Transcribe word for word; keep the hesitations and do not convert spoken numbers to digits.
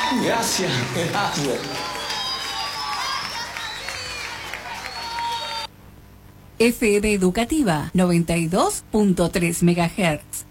Gracias, gracias. F M Educativa noventa y dos punto tres megahertz.